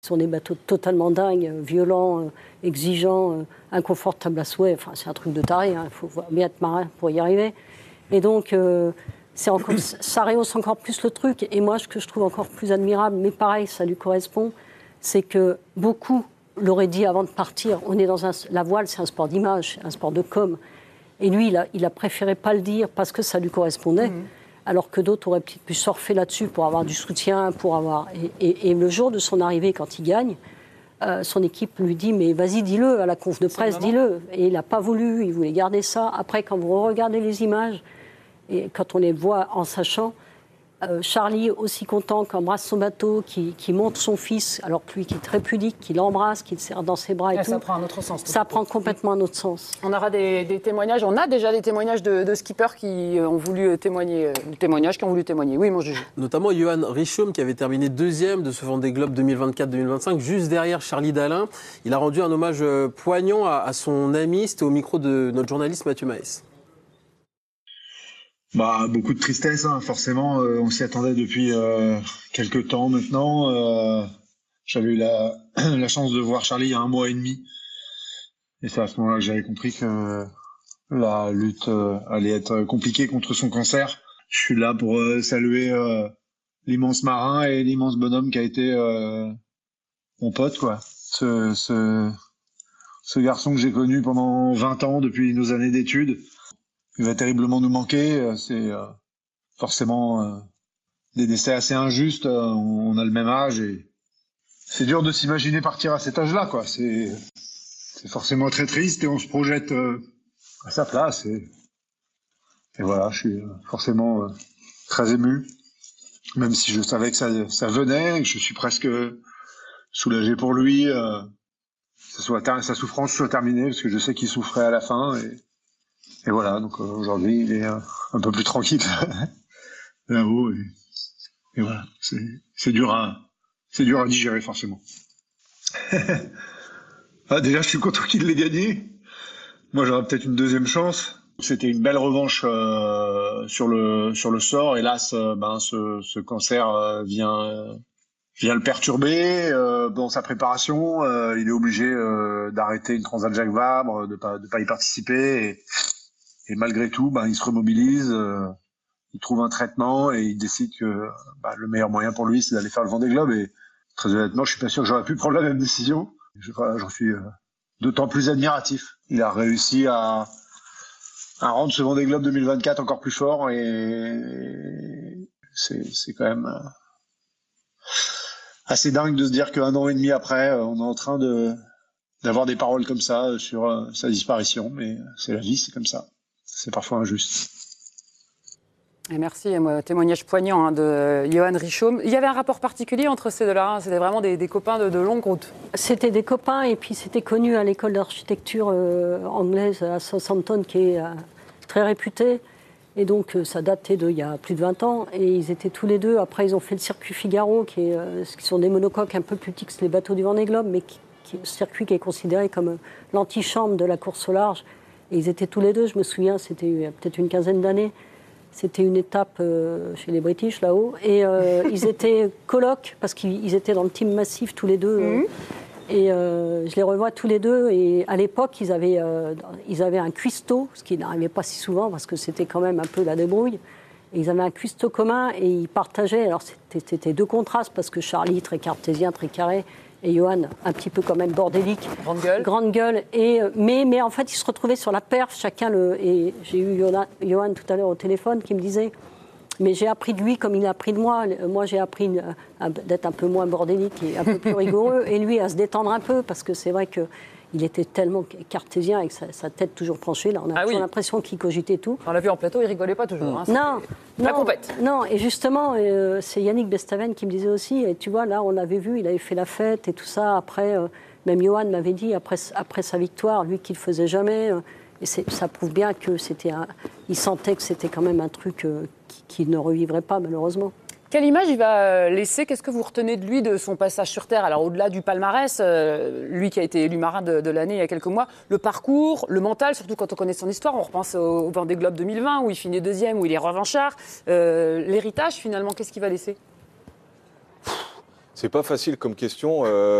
Ce sont des bateaux totalement dingues, violents, exigeants, inconfortables à souhait. Enfin, c'est un truc de taré, il faut bien être marin pour y arriver. Et donc, ça rehausse encore plus le truc. Et moi, ce que je trouve encore plus admirable, mais pareil, ça lui correspond, c'est que beaucoup l'auraient dit avant de partir. La voile, c'est un sport d'image, un sport de com'. Et lui, il a préféré pas le dire parce que ça lui correspondait. Alors que d'autres auraient peut-être pu surfer là-dessus pour avoir du soutien, Et le jour de son arrivée, quand il gagne, son équipe lui dit « mais vas-y, dis-le, à la conf de presse, dis-le ». Et il n'a pas voulu, il voulait garder ça. Après, quand vous regardez les images, et quand on les voit en sachant, Charlie, aussi content, qui embrasse son bateau, qui montre son fils, alors que lui qui est très pudique, qui l'embrasse, qui le serre dans ses bras et tout. Ça prend un autre sens. Ça prend complètement un autre sens. On aura des témoignages, on a déjà des témoignages de skippers qui ont voulu témoigner, Oui, mon juge. Notamment Johan Richomme qui avait terminé deuxième de ce Vendée Globe 2024-2025, juste derrière Charlie Dalin. Il a rendu un hommage poignant à son ami, c'était au micro de notre journaliste Mathieu Maes. Beaucoup de tristesse, forcément. On s'y attendait depuis quelques temps maintenant. J'avais eu la chance de voir Charlie il y a 1 mois et demi. Et c'est à ce moment-là que j'avais compris que la lutte allait être compliquée contre son cancer. Je suis là pour saluer l'immense marin et l'immense bonhomme qui a été mon pote, quoi. Ce garçon que j'ai connu pendant 20 ans, depuis nos années d'études. Il va terriblement nous manquer. C'est forcément des décès assez injustes. On a le même âge et c'est dur de s'imaginer partir à cet âge-là, quoi. C'est forcément très triste et on se projette à sa place. Et voilà, je suis forcément très ému, même si je savais que ça venait et que je suis presque soulagé pour lui. Sa souffrance soit terminée parce que je sais qu'il souffrait à la fin. Et voilà, donc aujourd'hui, il est un peu plus tranquille là-haut. Et voilà, c'est dur à digérer, forcément. Déjà, je suis content qu'il l'ait gagné. Moi, j'aurais peut-être une deuxième chance. C'était une belle revanche sur le sort. Hélas, ce cancer vient le perturber dans sa préparation. Il est obligé d'arrêter une Transat Jacques Vabre, de pas y participer. Et malgré tout, il se remobilise, il trouve un traitement et il décide que le meilleur moyen pour lui, c'est d'aller faire le Vendée Globe. Et très honnêtement, je suis pas sûr que j'aurais pu prendre la même décision. J'en suis d'autant plus admiratif. Il a réussi à rendre ce Vendée Globe 2024 encore plus fort et c'est quand même assez dingue de se dire qu'1 an et demi après, on est en train d'avoir des paroles comme ça sur sa disparition. Mais c'est la vie, c'est comme ça. C'est parfois injuste. Et merci, témoignage poignant de Johan Richomme. Il y avait un rapport particulier entre ces deux-là, c'était vraiment des copains de longue route. C'était des copains et puis c'était connu à l'école d'architecture anglaise à Southampton qui est très réputée. Et donc ça datait d'il y a plus de 20 ans et ils étaient tous les deux. Après ils ont fait le circuit Figaro qui sont des monocoques un peu plus petits que les bateaux du Vendée Globe, mais circuit qui est considéré comme l'antichambre de la course au large. Et ils étaient tous les deux, je me souviens, c'était il y a peut-être une quinzaine d'années. C'était une étape chez les British, là-haut. Et ils étaient colocs, parce qu'ils étaient dans le team massif, tous les deux. Et je les revois tous les deux. Et à l'époque, ils avaient un cuistot, ce qui n'arrivait pas si souvent, parce que c'était quand même un peu la débrouille. Et ils avaient un cuistot commun et ils partageaient. Alors, c'était 2 contrastes, parce que Charlie, très cartésien, très carré, et Johan, un petit peu quand même bordélique. Grande gueule. Mais en fait, ils se retrouvaient sur la perf, chacun Et j'ai eu Johan tout à l'heure au téléphone qui me disait « Mais j'ai appris de lui comme il a appris de moi. Moi, j'ai appris d'être un peu moins bordélique et un peu plus rigoureux. Et lui, à se détendre un peu, parce que c'est vrai qu'il était tellement cartésien avec sa tête toujours penchée. Là, on a toujours l'impression qu'il cogitait tout. On l'a vu en plateau, il rigolait pas toujours. Non, compète. Non, et justement, c'est Yannick Bestaven qui me disait aussi, et tu vois, là, on l'avait vu, il avait fait la fête et tout ça. Après, même Johan m'avait dit, après sa victoire, lui qui le faisait jamais, et ça prouve bien que il sentait que c'était quand même un truc qu'il ne revivrait pas, malheureusement. Quelle image il va laisser? Qu'est-ce que vous retenez de lui, de son passage sur Terre? Alors, au-delà du palmarès, lui qui a été élu marin de l'année il y a quelques mois, le parcours, le mental, surtout quand on connaît son histoire. On repense au Vendée Globe 2020, où il finit deuxième, où il est revanchard. L'héritage, finalement, qu'est-ce qu'il va laisser? C'est pas facile comme question.